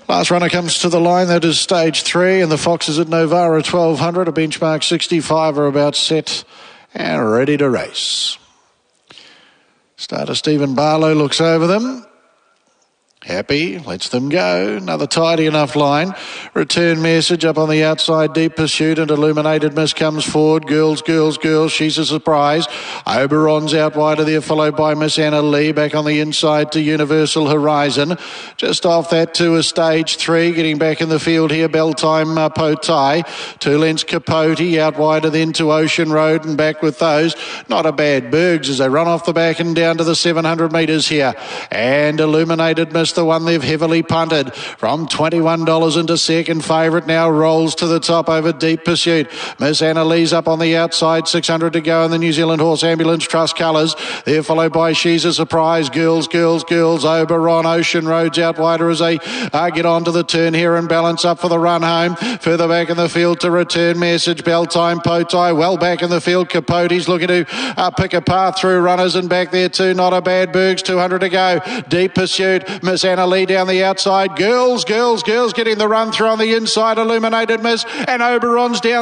Last runner comes to the line. That is stage 3, and the Foxes at Novara 1200, a benchmark 65 are about set and ready to race. Starter Stephen Barlow looks over them. Happy, lets them go. Another tidy enough line. Return Message up on the outside. Deep Pursuit and Illuminated Miss comes forward. Girls, girls, girls. She's a surprise. Oberon's out wider there, followed by Miss Anna Lee. Back on the inside to Universal Horizon. Just off that to a stage 3. Getting back in the field here, Belltime Potai. 2 lengths Capote. Out wider then to Ocean Road and back with those. Not a bad Bergs as they run off the back and down to the 700 metres here. And Illuminated Miss, the one they've heavily punted from $21 into second favourite, now rolls to the top over Deep Pursuit. Miss Anna Lee's up on the outside, 600 to go in the New Zealand Horse Ambulance Trust colours. They're followed by She's a Surprise, Girls, Girls, Girls, Oberon, Ocean Roads out wider as they get on to the turn here and balance up for the run home. Further back in the field to Return Message, Belltime Potai, well back in the field. Capote's looking to pick a path through runners and back there too. Not a bad Bergs, 200 to go. Deep Pursuit, Miss Anna Lee down the outside. Girls, girls, girls getting the run through on the inside. Illuminated Miss and Oberon's down